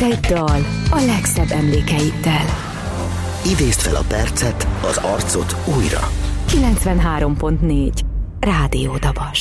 egy dal a legszebb emlékeiddel. Idézd fel a percet, az arcot újra. 93.4 Rádió Dabas.